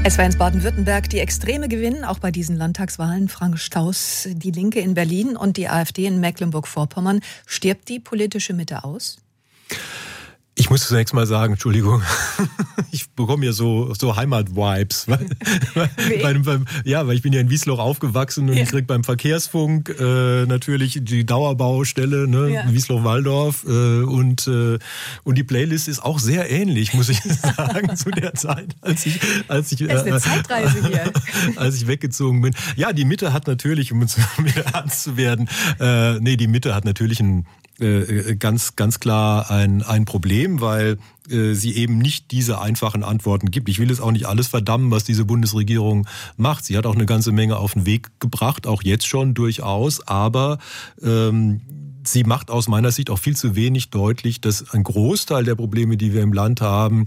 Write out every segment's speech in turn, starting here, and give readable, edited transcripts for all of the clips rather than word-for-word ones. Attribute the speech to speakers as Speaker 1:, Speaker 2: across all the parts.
Speaker 1: SWR1 Baden-Württemberg, die Extreme gewinnen, auch bei diesen Landtagswahlen. Frank Staus, die Linke in Berlin und die AfD in Mecklenburg-Vorpommern. Stirbt die politische Mitte aus?
Speaker 2: Ich muss zunächst mal sagen, Entschuldigung, ich bekomme ja so Heimat-Vibes. Weil ich bin ja in Wiesloch aufgewachsen und ich kriege beim Verkehrsfunk natürlich die Dauerbaustelle, Wiesloch-Walldorf und die Playlist ist auch sehr ähnlich, muss ich sagen, zu der Zeit, als ich
Speaker 1: das ist eine Zeitreise hier.
Speaker 2: Als ich weggezogen bin. Ja, die Mitte hat natürlich, um wieder ernst zu werden, die Mitte hat natürlich ganz klar ein Problem, weil sie eben nicht diese einfachen Antworten gibt. Ich will jetzt auch nicht alles verdammen, was diese Bundesregierung macht. Sie hat auch eine ganze Menge auf den Weg gebracht, auch jetzt schon durchaus, aber sie macht aus meiner Sicht auch viel zu wenig deutlich, dass ein Großteil der Probleme, die wir im Land haben,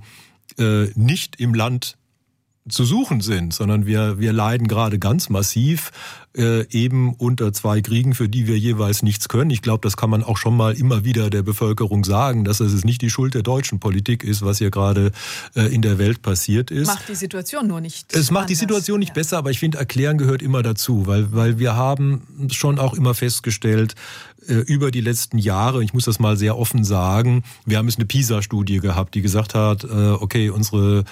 Speaker 2: nicht im Land zu suchen sind, sondern wir leiden gerade ganz massiv eben unter zwei Kriegen, für die wir jeweils nichts können. Ich glaube, das kann man auch schon mal immer wieder der Bevölkerung sagen, dass es nicht die Schuld der deutschen Politik ist, was hier gerade in der Welt passiert ist.
Speaker 1: Macht die Situation nur nicht
Speaker 2: Es macht die Situation nicht besser, aber ich finde, erklären gehört immer dazu, weil wir haben schon auch immer festgestellt, über die letzten Jahre, ich muss das mal sehr offen sagen, wir haben jetzt eine PISA-Studie gehabt, die gesagt hat, okay, unsere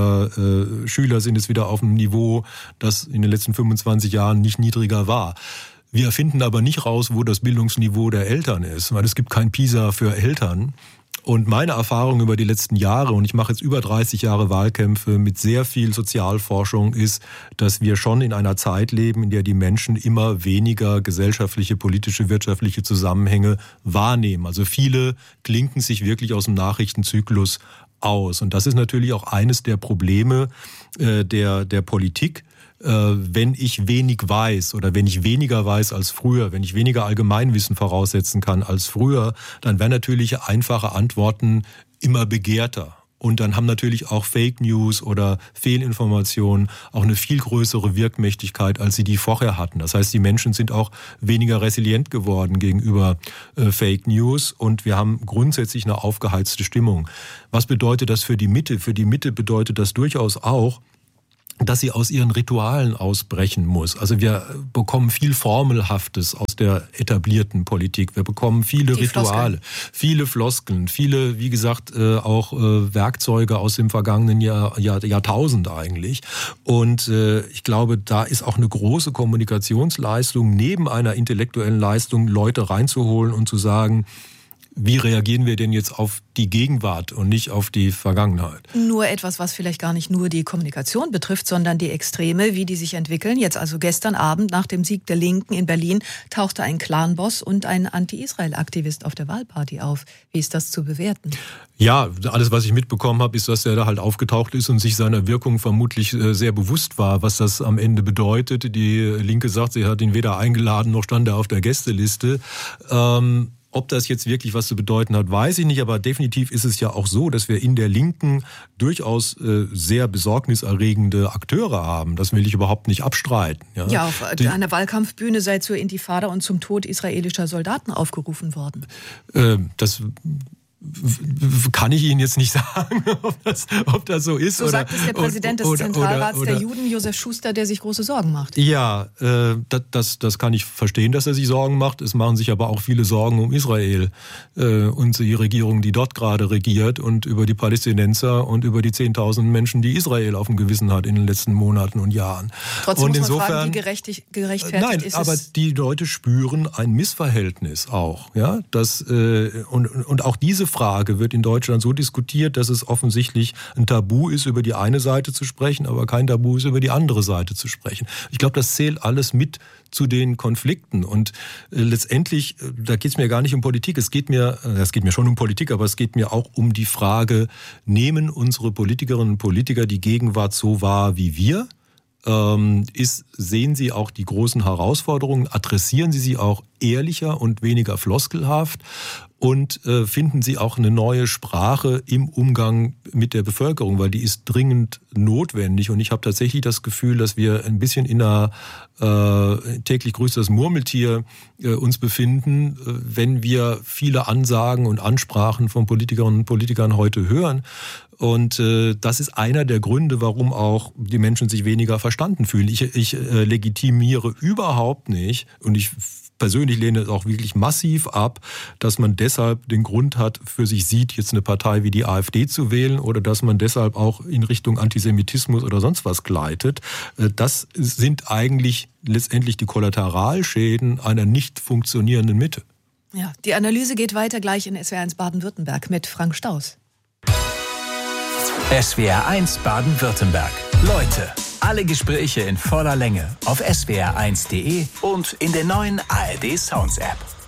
Speaker 2: Schüler sind jetzt wieder auf einem Niveau, das in den letzten 25 Jahren nicht niedriger war. Wir finden aber nicht raus, wo das Bildungsniveau der Eltern ist, weil es gibt kein PISA für Eltern. Und meine Erfahrung über die letzten Jahre, und ich mache jetzt über 30 Jahre Wahlkämpfe mit sehr viel Sozialforschung, ist, dass wir schon in einer Zeit leben, in der die Menschen immer weniger gesellschaftliche, politische, wirtschaftliche Zusammenhänge wahrnehmen. Also viele klinken sich wirklich aus dem Nachrichtenzyklus aus. Und das ist natürlich auch eines der Probleme der Politik. Wenn ich wenig weiß oder wenn ich weniger weiß als früher, wenn ich weniger Allgemeinwissen voraussetzen kann als früher, dann werden natürlich einfache Antworten immer begehrter. Und dann haben natürlich auch Fake News oder Fehlinformationen auch eine viel größere Wirkmächtigkeit, als sie die vorher hatten. Das heißt, die Menschen sind auch weniger resilient geworden gegenüber Fake News und wir haben grundsätzlich eine aufgeheizte Stimmung. Was bedeutet das für die Mitte? Für die Mitte bedeutet das durchaus auch, dass sie aus ihren Ritualen ausbrechen muss. Also wir bekommen viel Formelhaftes aus der etablierten Politik. Wir bekommen viele Rituale, viele Floskeln, viele, wie gesagt, auch Werkzeuge aus dem vergangenen Jahrtausend eigentlich. Und ich glaube, da ist auch eine große Kommunikationsleistung neben einer intellektuellen Leistung, Leute reinzuholen und zu sagen, wie reagieren wir denn jetzt auf die Gegenwart und nicht auf die Vergangenheit?
Speaker 1: Nur etwas, was vielleicht gar nicht nur die Kommunikation betrifft, sondern die Extreme, wie die sich entwickeln. Jetzt also gestern Abend nach dem Sieg der Linken in Berlin tauchte ein Clanboss und ein Anti-Israel-Aktivist auf der Wahlparty auf. Wie ist das zu bewerten?
Speaker 2: Ja, alles, was ich mitbekommen habe, ist, dass er da halt aufgetaucht ist und sich seiner Wirkung vermutlich sehr bewusst war, was das am Ende bedeutet. Die Linke sagt, sie hat ihn weder eingeladen, noch stand er auf der Gästeliste. Ob das jetzt wirklich was zu bedeuten hat, weiß ich nicht, aber definitiv ist es ja auch so, dass wir in der Linken durchaus sehr besorgniserregende Akteure haben. Das will ich überhaupt nicht abstreiten.
Speaker 1: Ja, auf einer Wahlkampfbühne sei zur Intifada und zum Tod israelischer Soldaten aufgerufen worden.
Speaker 2: Das kann ich Ihnen jetzt nicht sagen, ob das so ist.
Speaker 1: So sagt es der Präsident des Zentralrats der Juden, Josef Schuster, der sich große Sorgen macht.
Speaker 2: Ja, das kann ich verstehen, dass er sich Sorgen macht. Es machen sich aber auch viele Sorgen um Israel und die Regierung, die dort gerade regiert und über die Palästinenser und über die 10.000 Menschen, die Israel auf dem Gewissen hat in den letzten Monaten und Jahren.
Speaker 1: Trotzdem muss man fragen, wie gerechtfertigt
Speaker 2: nein,
Speaker 1: ist es?
Speaker 2: aber die Leute spüren ein Missverhältnis auch. Ja? Und auch diese Frage wird in Deutschland so diskutiert, dass es offensichtlich ein Tabu ist, über die eine Seite zu sprechen, aber kein Tabu ist, über die andere Seite zu sprechen. Ich glaube, das zählt alles mit zu den Konflikten. Und letztendlich, da geht es mir gar nicht um Politik, es geht mir schon um Politik, aber es geht mir auch um die Frage, nehmen unsere Politikerinnen und Politiker die Gegenwart so wahr wie wir? Sehen Sie auch die großen Herausforderungen? Adressieren Sie sie auch ehrlicher und weniger floskelhaft? Und finden Sie auch eine neue Sprache im Umgang mit der Bevölkerung, weil die ist dringend notwendig. Und ich habe tatsächlich das Gefühl, dass wir ein bisschen in einer täglich grüßt das Murmeltier uns befinden, wenn wir viele Ansagen und Ansprachen von Politikerinnen und Politikern heute hören. Und das ist einer der Gründe, warum auch die Menschen sich weniger verstanden fühlen. Ich legitimiere überhaupt nicht, und ich persönlich lehne es auch wirklich massiv ab, dass man deshalb den Grund hat, für sich sieht, jetzt eine Partei wie die AfD zu wählen oder dass man deshalb auch in Richtung Antisemitismus oder sonst was gleitet. Das sind eigentlich letztendlich die Kollateralschäden einer nicht funktionierenden Mitte.
Speaker 1: Ja, die Analyse geht weiter gleich in SWR1 Baden-Württemberg mit Frank Staus.
Speaker 3: SWR1 Baden-Württemberg. Leute, alle Gespräche in voller Länge auf swr1.de und in der neuen ARD Sounds App.